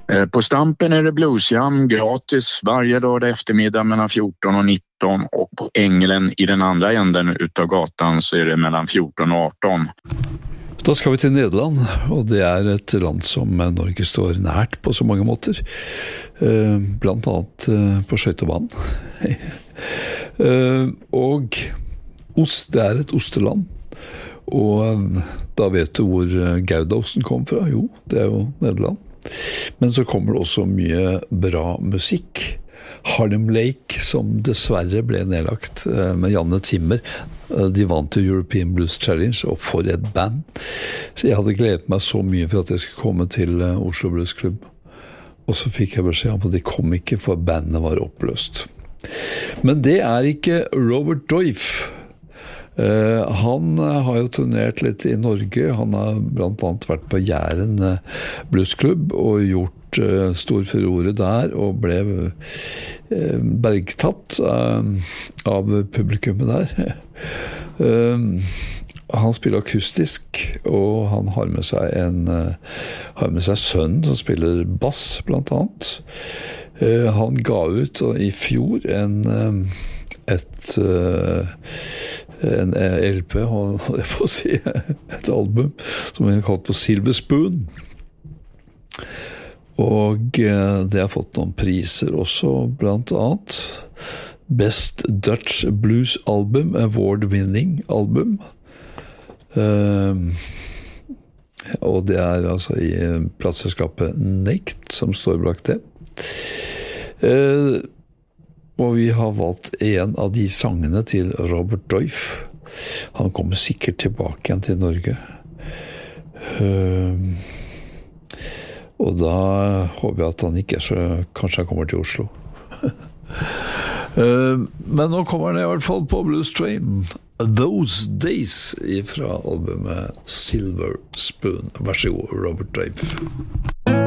På Stampen är det bluesjam gratis varje dag eftermiddag mellan 14 och 19 och på Änglen i den andra änden utav gatan så är det mellan 14 och 18. Da skal vi til Nederland, og det et land som Norge står nært på så mange måter, blant annet på skøytebanen. Og ost, det et osteland, og da vet du hvor Goudaosten kom fra? Jo, det jo Nederland. Men så kommer det også mye bra musikk. Harlem Lake, som dessverre ble nedlagt med Janne Timmer, de vant til European Blues Challenge, og for et band. Så jeg hadde gledet meg så mye for at jeg skulle komme til Oslo Blues Club. Og så fikk jeg beskjed om at de kom ikke, for bandet var oppløst. Men det ikke Robert Doif. Han har jo turnert litt i Norge. Han har blant annet vært på Jæren bluesklubb og gjort stor furore der og ble bergtatt av publikummet der. Han spiller akustisk, og han har med seg sønnen som spiller bass blant annet. Han ga ut i fjor en LP, jeg får si, et album som han kalt for Silver Spoon. Og det har fått noen priser også, blant annet Best Dutch Blues Album, Award-winning album. Og det altså i plateselskapet Naked som står bak det. Og vi har valgt en av de sangene til Robert Doif. Han kommer sikkert tilbake igjen til Norge. Og da håper jeg at han ikke så... Kanskje han kommer til Oslo. Men nå kommer han i hvert fall på Blues Train. Those Days fra albumet Silver Spoon. Vær så god, Robert Doif.